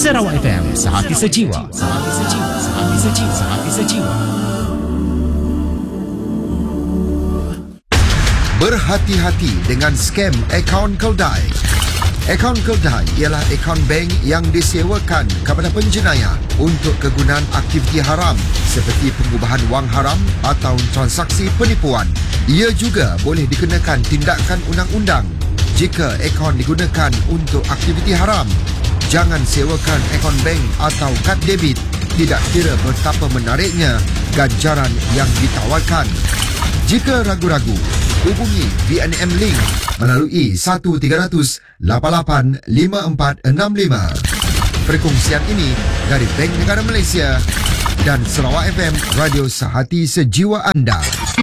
Sarawak FM, sehati sejiwa. Sehati sejiwa. Sehati sejiwa. Sehati sejiwa. Berhati-hati dengan skam akaun Keldai. Akaun Keldai ialah akaun bank yang disewakan kepada penjenayah untuk kegunaan aktiviti haram seperti pengubahan wang haram atau transaksi penipuan. Ia juga boleh dikenakan tindakan undang-undang jika akaun digunakan untuk aktiviti haram. Jangan sewakan akaun bank atau kad debit, tidak kira betapa menariknya ganjaran yang ditawarkan. Jika ragu-ragu, hubungi BNM Link melalui 1300-885465. Perkongsian ini dari Bank Negara Malaysia dan Sarawak FM, radio sehati sejiwa anda.